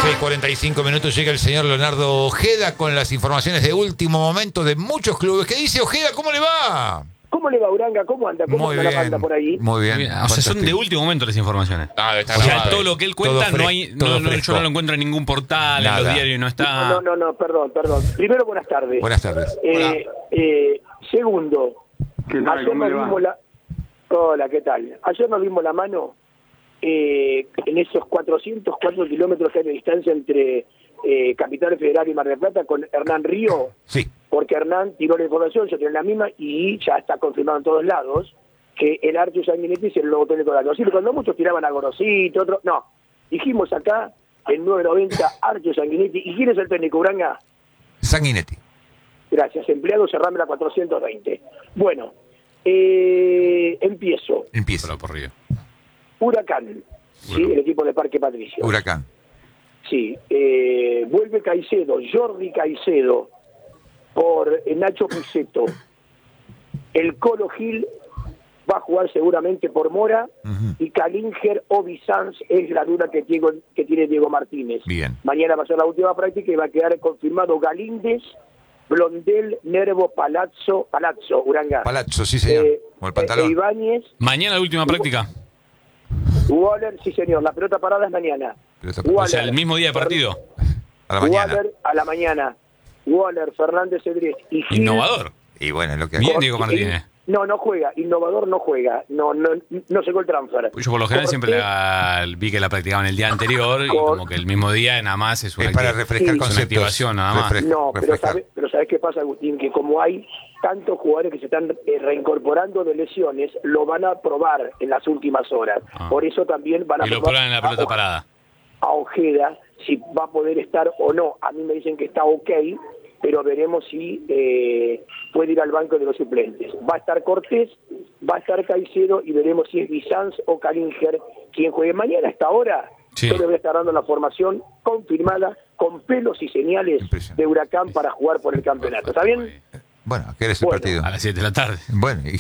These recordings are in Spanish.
6:45 minutos llega el señor Leonardo Ojeda con las informaciones de último momento de muchos clubes. ¿Qué dice Ojeda? ¿Cómo le va? ¿Cómo le va, Uranga? ¿Cómo anda? ¿Cómo anda la banda por ahí? Muy bien. O sea, son de último momento las informaciones. Está O sea, grabado. todo lo que él cuenta Todo no hay, todo yo fresco. no lo encuentro en ningún portal, Nada. en los diarios no está. No, perdón. Primero, buenas tardes. Buenas tardes. Segundo, ¿Qué tal? ayer ¿Cómo nos le va? dimos la... Hola, ¿qué tal? Ayer nos dimos la mano en esos 404 kilómetros que hay de distancia entre Capital Federal y Mar del Plata con Hernán Río, Sí. porque Hernán tiró la información, yo tiré la misma y ya está confirmado en todos lados que el Arturo Sanguinetti es el nuevo técnico de la Así que cuando muchos tiraban a Gorosito, otros... No, dijimos acá, en 990, Arturo Sanguinetti. ¿Y quién es el técnico, Uranga? Sanguinetti. Gracias, empleado, cerrame la 420. Bueno, empiezo. Empieza. Pero por Río. Huracán, ¿sí? El equipo de Parque Patricio. Huracán. Sí, vuelve Caicedo, Jordi Caicedo, por Nacho Puceto. El Colo Gil va a jugar seguramente por Mora, y Kalinger o Bizanz es la duda que tiene Diego Martínez. Bien. Mañana va a ser la última práctica y va a quedar confirmado Galíndez, Blondel, Nervo, Palazzo, Uranga. Palazzo, sí señor. Con el pantalón. Ibáñez, Mañana la última práctica. Waller, sí señor, la pelota parada es mañana. Pelota Waller, O sea, el mismo día de partido. A la mañana. Waller a la mañana. Waller, Fernández Cedrés y Gil. Innovador. Y bueno, es lo que Bien, Diego Martínez. No juega. Innovador no juega. No llegó el transfer. Yo por lo general siempre vi que la practicaban el día anterior y como que el mismo día nada más es una, Es para refrescar Sí. es una conceptos. activación nada más. No, pero refrescar. ¿sabes qué pasa, Agustín? Que como hay tantos jugadores que se están reincorporando de lesiones, lo van a probar en las últimas horas. Ah. Por eso también van a Y lo probar ponen en la pelota parada. a Ojeda si va a poder estar o no. A mí me dicen que está ok, pero veremos si puede ir al banco de los suplentes. Va a estar Cortés, va a estar Caicedo y veremos si es Bizanz o Kalinger quien juegue mañana a esta hora. Sí. Yo le voy a estar dando la formación confirmada con pelos y señales Impresionante. de Huracán para jugar por el campeonato. ¿Está bien? Bueno, ¿qué eres el Bueno, partido? A las 7 de la tarde. Bueno, y...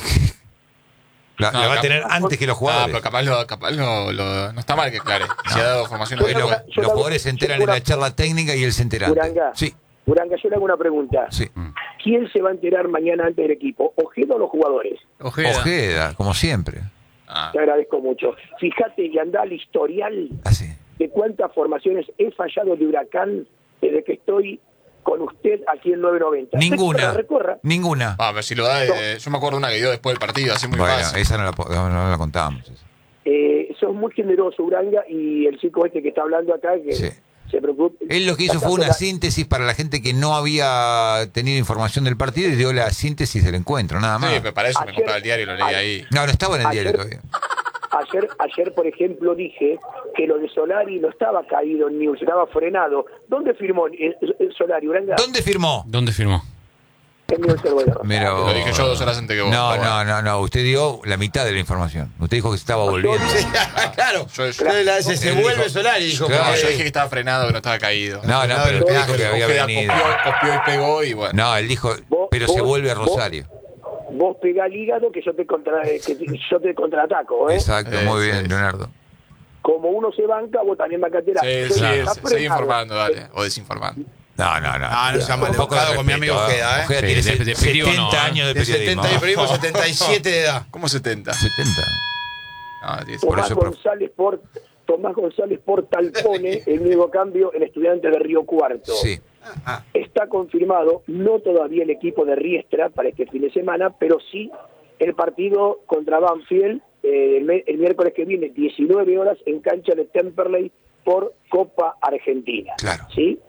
la va a tener antes que los No, jugadores. pero capaz no está mal que aclare. Si ha dado formación Hoy Yo los le hago- jugadores se enteran en la charla técnica y él se entera antes. Uranga, Sí, Uranga, yo le hago una pregunta. sí. ¿Quién se va a enterar mañana antes del equipo? ¿Ojeda o los jugadores? Ojeda, como siempre. Ah, Te agradezco mucho. Fíjate y anda al historial Así. de cuántas formaciones he fallado de Huracán desde que estoy con usted aquí en 990. Ninguna. Pero recorra. Ninguna. a ver si lo da. Yo me acuerdo una que dio después del partido, así muy Bueno, fácil. esa no la contábamos. esa. Sos muy generoso, Uranga, y el chico este que está hablando acá, que Sí. se preocupe. Él lo que hizo fue una síntesis para la gente que no había tenido información del partido y dio la síntesis del encuentro, nada más. Sí, pero para eso me Ayer- compraba el diario y lo leí ahí. No estaba en el Ayer- diario todavía. Ayer, por ejemplo, dije que lo de Solari no estaba caído en news, estaba frenado. ¿Dónde firmó Solari, Uranga? ¿Dónde firmó? ¿Dónde firmó? En News del Rosario. Mira, Lo dije yo 2 horas antes que vos. No, pero bueno. no. Usted dio la mitad de la información. Usted dijo que se estaba volviendo. Claro. Yo- Se Él vuelve dijo- Solari, dijo. Claro, No, que- yo dije que estaba frenado, que no estaba caído. No, pero usted dijo que había Ojeda venido. copió y pegó y bueno. No, él dijo, Vos- pero se vos- vuelve a vos- Rosario. Vos pegá al hígado que yo te contraataco, ¿eh? Exacto, muy bien, sí. Leonardo. Como uno se banca, vos también bancaterás. Seguí informando, dale. O desinformando. No. No se ha Un poco de maleducado con mi amigo respeto, Ojeda, ¿eh? Ojeda Sí, tiene de periodismo, 70 ¿no? años de De periodismo. 70 y periodismo, 77 de edad. ¿Cómo 70? 70. No, 10. Por Tomás eso, profe. Tomás González Talpone, el nuevo cambio en Estudiantes de Río Cuarto. Sí. Está confirmado, no todavía el equipo de Riestra para este fin de semana, pero sí el partido contra Banfield el miércoles que viene, 19 horas, en cancha de Temperley por Copa Argentina. Claro. ¿Sí?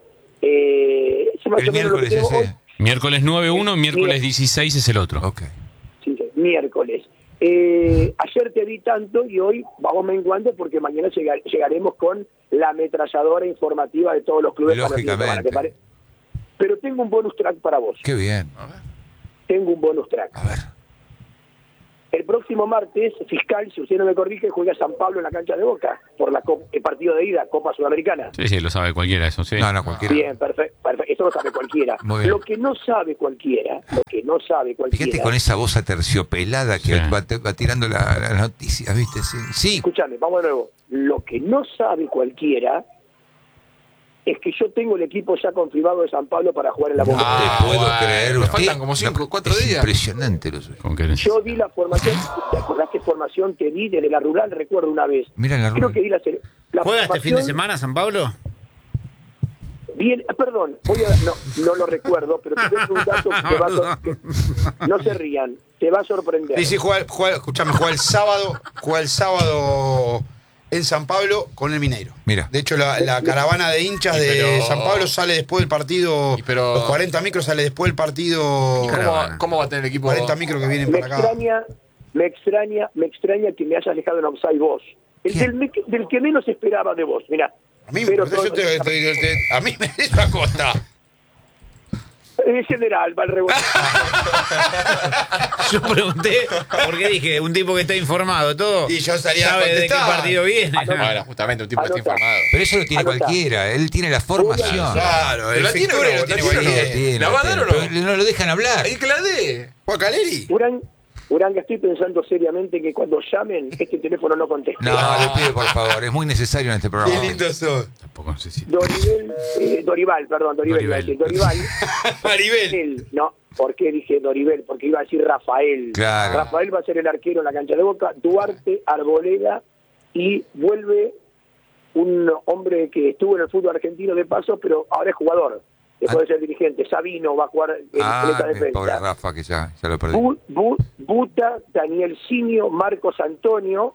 Eso más El o menos lo que miércoles tenemos ese. hoy. Miércoles 9-1, miércoles 16 es el otro. Ok. Sí, miércoles. Ayer te di tanto y hoy vamos menguando porque mañana llegaremos con la ametralladora informativa de todos los clubes. para el fin de semana, Lógicamente. ¿te parece? Pero tengo un bonus track para vos. Qué bien. Tengo un bonus track. A ver. El próximo martes, Fiscal, si usted no me corrige, juega San Pablo en la cancha de Boca por el partido de ida, Copa Sudamericana. Sí, lo sabe cualquiera eso, sí. No, cualquiera. Bien, perfecto. Eso lo sabe cualquiera. Muy bien. Lo que no sabe cualquiera, Fíjate con esa voz aterciopelada que Sí. va tirando las noticias, ¿viste? Sí. Escúchame, vamos de nuevo. Lo que no sabe cualquiera es que yo tengo el equipo ya confirmado de San Pablo para jugar en la Bombonera. Te puedo creer. Me usted- faltan como 4 es días. Impresionante lo suyo. ¿Con qué necesita? Yo di la formación, ¿te acordás qué formación te di desde la rural? Recuerdo una vez. Mira la Creo rural. que di la ¿Juega este fin de formación semana San Pablo? bien, perdón, no lo recuerdo, pero te doy un dato que te va no se rían, te va a sorprender. Sí, sí, escuchame, juega el sábado en San Pablo con el Mineiro. Mira. De hecho, la caravana de hinchas Y de pero- San Pablo sale después del partido. Y pero- Los 40 micros sale después del partido. ¿Cómo va a tener el equipo? 40 micros que vienen Me para acá. extraña que me hayas dejado en offside vos. Del que menos esperaba de vos, mirá. A mí, Pero a mí me es una cosa. En general, va al rebote. Yo pregunté porque dije, un tipo que está informado, todo. Y yo estaría a ¿Sabe de qué contestar. partido viene? Bueno, justamente un tipo que está Anota. informado. Pero eso lo tiene Anotá. cualquiera. Él tiene la formación. Claro, el ¿La tiene Fictoria o no? lo tiene ¿La tiene o no? cualquiera. Tiene, ¿La va a dar o no? pero no lo dejan hablar. ¡Ahí que la dé! ¿Juega Caleri? Uranga, estoy pensando seriamente que cuando llamen, este teléfono no conteste. No, le pido por favor. Es muy necesario en este programa. Qué lindos son. Tampoco necesita. Dorival, iba a decir, Dorival. Maribel. No, ¿por qué dije Dorival? Porque iba a decir Rafael. Claro. Rafael va a ser el arquero en la cancha de Boca, Duarte, Arboleda, y vuelve un hombre que estuvo en el fútbol argentino de paso, pero ahora es jugador. Después de ser dirigente, Sabino va a jugar en esta Pobre defensa. Rafa, que ya lo perdí. Buta, Daniel Sinio, Marcos Antonio,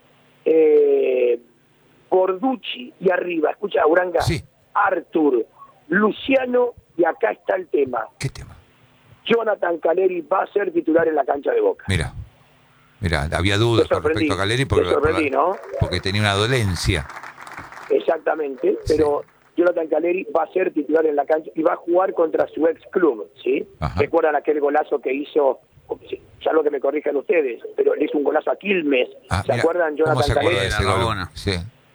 Gorducci y arriba, escucha, Uranga, Sí. Artur, Luciano, y acá está el tema. ¿Qué tema? Jonathan Caleri va a ser titular en la cancha de Boca. Mira, había dudas Te con sorprendí, respecto a Caleri te sorprendí, ¿no? porque tenía una dolencia. Exactamente, pero Jonathan Caleri va a ser titular en la cancha y va a jugar contra su ex club, ¿sí? Ajá. ¿Recuerdan aquel golazo que hizo? Ya lo que me corrijan ustedes, pero le hizo un golazo a Quilmes. ¿Se Mira, acuerdan, ¿cómo Jonathan se acuerda de Caleri? ese La gol? Rabona. Sí.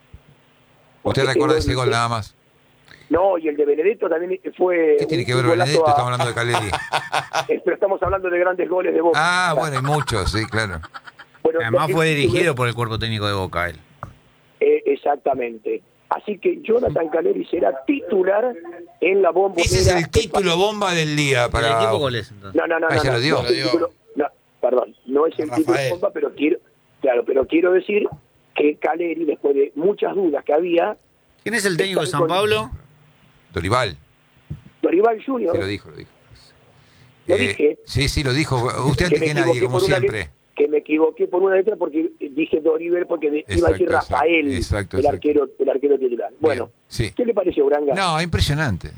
Porque ¿Usted recuerda ese ese gol gol nada más? No, y el de Benedetto también fue... ¿Qué tiene que un ver golazo Benedetto? a- Estamos hablando de Caleri. Pero estamos hablando de grandes goles de Boca. Ah, bueno, hay muchos, sí, claro. Bueno, Además lo fue que- dirigido por el cuerpo técnico de Boca él. Exactamente. Así que Jonathan Caleri será titular en la Bombonera. Ese es el título bomba del día para... ¿El equipo cuál es entonces? No, Ah, ya lo dio. no es el título- no, perdón, no es el título Rafael. bomba, pero quiero decir que Caleri, después de muchas dudas que había, ¿Quién es el técnico de San Pablo? Dorival, Dorival Junior, sí lo dijo. ¿Lo dije? Sí, lo dijo. Usted antes me que nadie, equivoqué como por una siempre. letra- que me equivoqué por una letra porque dije Dorival porque iba a decir Exacto, Rafael, exacto, el exacto. arquero titular. Bueno, sí. ¿qué le parece, Uranga? No, impresionante.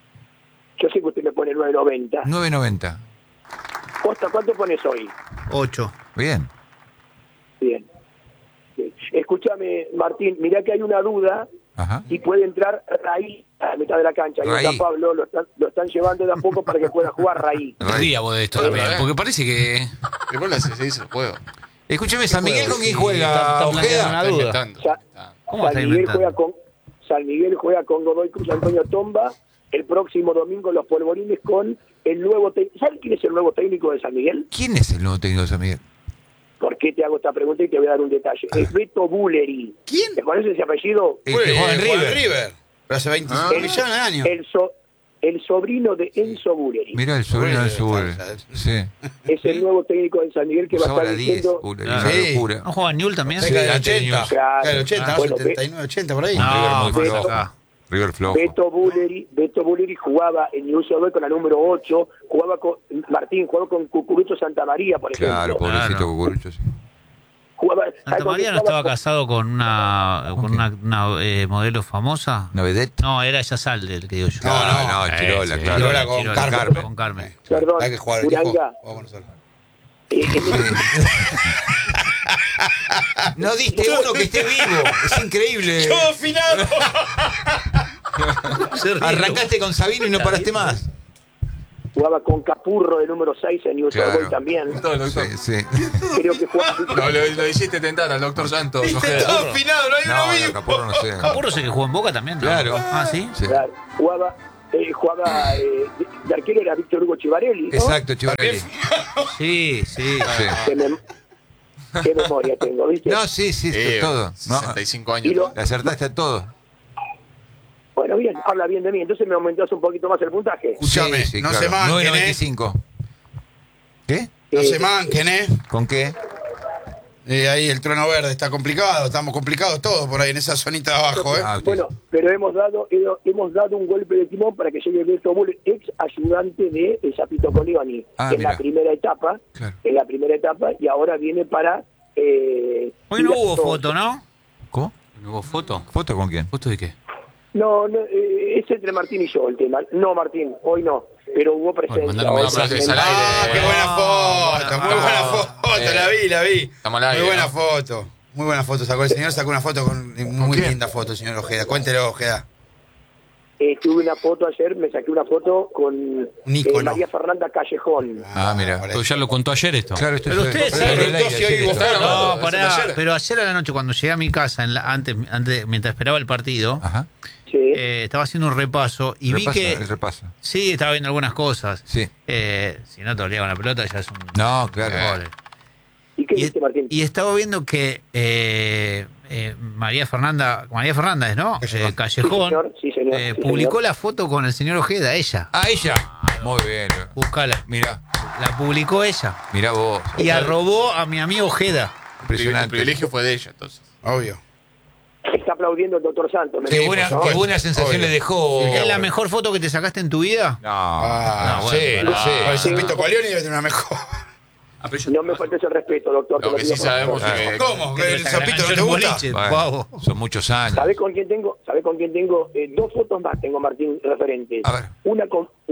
Yo sé que usted me pone 9.90. 9.90. Costa, ¿cuánto pones hoy? 8. Bien. Bien. Bien. Escúchame, Martín, mirá que hay una duda Ajá. y puede entrar Raí a la mitad de la cancha. Y en Raí. San Pablo lo están llevando de a poco para que pueda jugar Raí. Ría vos de esto Sí, también, ¿verdad? porque parece que... Igual se dice el juego. Escúcheme, San Miguel con quién Sí, juega, está planteando Ojeda. una Está duda. inventando. Sa- ¿Cómo está San Miguel inventando? San Miguel juega con Godoy Cruz Antonio Tomba el próximo domingo en los Polvorines con el nuevo técnico. ¿Sabes quién es el nuevo técnico de San Miguel? ¿Quién es el nuevo técnico de San Miguel? ¿Por qué te hago esta pregunta y te voy a dar un detalle? Es Beto Bulleri. ¿Quién? ¿Te conoces ese apellido? El que juega en River. Pero hace 25 millones de años. El sobrino de Enzo Bulleri. Mira el sobrino del Bulleri, sur. claro. Sí. Es el nuevo técnico de San Miguel que va a Usaba estar la 10. diciendo... Una Sí. locura. ¿No juega Newell también? Cerca del delante de 80. News. Claro. Claro, 80, Bueno, 79, 80, por ahí. River No, muy más flojo. acá. River flojo. Beto Bulleri jugaba en News Old con la número 8, jugaba con Cucurucho Santa María, por ejemplo. Claro, pobrecito Claro. Cucurucho. Sí. Jugaba, ¿Santa María no estaba casado con una modelo famosa? ¿Una vedette? No, era Yasalde el que digo yo. No, Chirola, sí. claro. Chirola con Carmen. Con Carmen. Perdón, Hay que jugar el equipo. Uranga, Vamos nosotros. No diste uno que esté vivo. Es increíble. finado! Arrancaste con Sabino y no paraste más. jugaba con Capurro de número 6 en News Claro. Old también. Todo, doctor. Sí. Creo que jugaba... No, lo hiciste tentar al doctor Santos. Ojeda. Todo finado, no hay No, uno no, vivo. Capurro no sé. Capurro sé que jugó en Boca también, ¿no? Claro. Ah, ¿sí? Sí. Claro, jugaba de arquero era Víctor Hugo Chivarelli, ¿no? Exacto, Chivarelli. Sí, sí. Sí. Qué memoria tengo, ¿viste? No, sí, todo. No, 65 Y años. lo- le acertaste a todo. Bueno, Bueno, bien, habla bien de mí. Entonces me aumentás un poquito más el puntaje. Escúchame, no se manquen, 9.95. ¿Qué? No se manquen, ¿Con qué? Ahí el trono verde está complicado, estamos complicados todos por ahí en esa zonita de abajo, Ah, usted. Bueno, pero hemos dado un golpe de timón para que llegue Beto Bull, ex ayudante de el Zapito Colioni, Ah, en mira. la primera etapa, Claro. y ahora viene para... Hoy no hubo foto, ¿no? ¿Cómo? ¿No hubo foto? ¿Foto con quién? ¿Foto de qué? No, es entre Martín y yo el tema. No, Martín, hoy no, pero hubo presencia. mandale un hoy. mensaje al aire. Ah, qué buena foto, muy buena foto, la vi. Estamos al aire, Muy buena ¿no? foto. Muy buena foto, sacó el señor, sacó una foto muy quién? linda foto, señor Ojeda. Cuéntelo, Ojeda. Tuve una foto ayer, me saqué una foto con Un ícono. María Fernanda Callejón. Ah, mira. por Pero eso. ya lo contó ayer esto. Claro, esto Pero es- ustedes pero saben- el aire, Entonces, hoy ayer vos esto. estás grabando. No, pará, ayer. pero ayer a la noche cuando llegué a mi casa, antes mientras esperaba el partido, Ajá. Sí. estaba haciendo un repaso y vi Repasa, que... el repaso. Sí, estaba viendo algunas cosas. Sí. Si no te olía con la pelota ya es un... No, claro. Pobre. ¿Y qué dice Martín? Y estaba viendo que María Fernanda es, ¿no? Callejón Sí, señor, sí, publicó señor. la foto con el señor Ojeda, ella. Ah, ella. Muy bien. Búscala. Mira, La publicó ella. mira vos. Y arrobó a mi amigo Ojeda. El Impresionante. privilegio fue de ella, entonces. Obvio. Está aplaudiendo el doctor Santos. Qué me buena, dijo, ¿no? qué buena sensación Obvio. le dejó. ¿Es la mejor foto que te sacaste en tu vida? No, Ah, no, bueno, sé, no pará. Con el sé. Zapito Colioni debe tener una mejor. No me faltes el respeto, doctor. te Lo que pido sí por sabemos favor. es que... ¿Cómo? ¿Qué ¿Que te el saca la Zapito no cancha te en un gusta? boliche? Bueno, Guau. son muchos años. ¿Sabés con quién tengo? Dos fotos más tengo, Martín, referentes. A ver. Una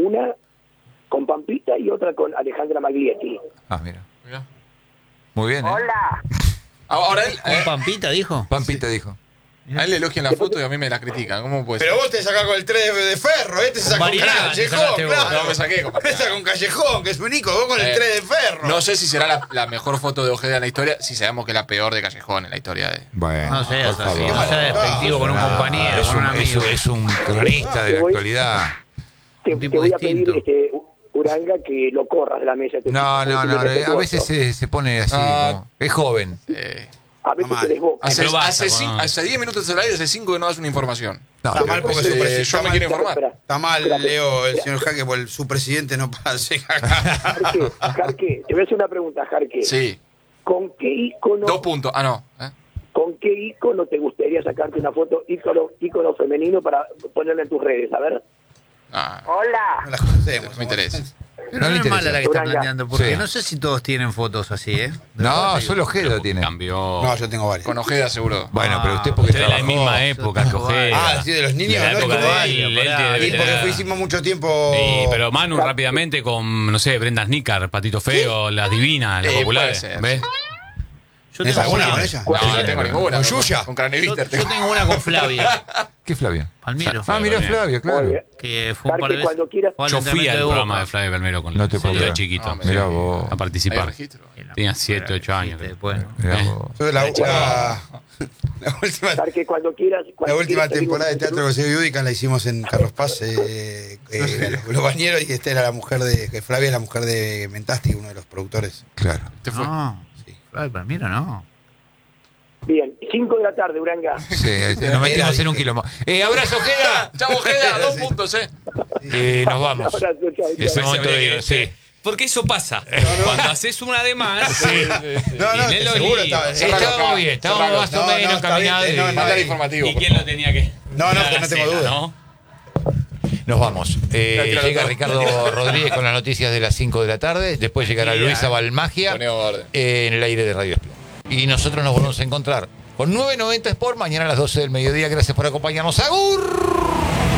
con Pampita y otra con Alejandra Maglietti. Ah, mira. Mirá. Muy bien, ¿eh? Ahora él, ¿Un Pampita dijo? Pampita dijo. a él le elogian la foto y a mí me la critican. ¿Cómo puede ser? Pero vos te sacás con el 3 de ferro, te sacó con Variedad, te Callejón, sacaste vos. claro. No, me saqué, compadre. Te sacó con Callejón, que es único, vos con el Eh, 3 de ferro. No sé si será la mejor foto de Ojeda en la historia, si sabemos que es la peor de Callejón en la historia de... Bueno, No seas por así, favor. no seas despectivo con un compañero, Es con un un, amigo. es un cronista de la actualidad. Te Un tipo voy a pedir, distinto. Uranga, que lo corras de la mesa. No, a veces se pone así. Ah. Como- es joven. A veces Mal. se desboca. Pero basta, Hace 10 minutos al aire, hace 5 que no das una información. No, Está mal porque su presidente. Yo me quiero informar. Espera, Está mal, espera. Leo, el señor Jaque, por su presidente no pase acá. Jarque, te voy a hacer una pregunta, Jarque. Sí. ¿Con qué ícono, 2 puntos. Ah, no. ¿Eh? con qué ícono te gustaría sacarte una foto, ícono femenino, para ponerla en tus redes? A ver. Ah, No las conocemos. no me interesa. Pero No no, le es interesa. mala la que está Uranga. planteando, porque Sí. no sé si todos tienen fotos así, ¿eh? No, solo Ojeda tiene. Cambió. No, yo tengo varias. Con Ojeda seguro. Bueno, pero usted porque Usted es de la trabajó. misma época que Ojeda. Ah, sí, de los niños, De la ¿no? época Como de varios, él, él pará. debe Y porque tener- hicimos mucho tiempo. Sí, pero Manu rápidamente con, no sé, Brenda Snicker, Patito Feo, las divinas, las puede populares. ser. ¿Ves? Yo ¿Tenés tengo alguna una- con ella? No, no tengo ninguna. ¿Con Yuya? Con Crane Yo, Bister yo tengo una con Flavia ¿Qué Flavia? Palmiro. Ah, mira Flavia, claro. Muy bien. Que fue un par de Jarque, veces. cuando quieras. fue al Yo fui entrenamiento al de programa Boca. de Flavia Palmero con No te puedo de creer. chiquito. No, me- Mirá vos. A Hay participar. registro. Tenía 7, 8 años. Después. Mirá Eh. vos. Yo la última. Jarque, cuando quieras. La última temporada de Teatro José Yudica la hicimos en Carlos Paz, los bañeros, y esta era la mujer que Flavia es la mujer de Mentasti, uno de los productores. Claro. Te fue. No, Sí. Flavia Palmiro no. Bien, 5 de la tarde, Uranga. Sí, nos metimos en un quilombo. Abrazo, Ojeda. Chao, Ojeda, 2 puntos, Nos vamos. Abrazo, chao, chao. Es el momento de ir, sí. Porque eso pasa. Cuando haces una de más. No, y Nelo seguro lío. estaba. Estábamos bien, estábamos más o No, menos no, está bien, encaminados. no, y- no, Manda el informativo. ¿Y quién lo tenía que.? No, dar que a no tengo cena, duda. ¿no? Nos vamos. tira Llega todo. Ricardo Rodríguez con las noticias de las 5 de la tarde. Después llegará Luisa Balmagia Poneo orden. en el aire de Radio Explora. Y nosotros nos volvemos a encontrar con 990 Sport mañana a las 12 del mediodía. Gracias por acompañarnos. ¡Agur!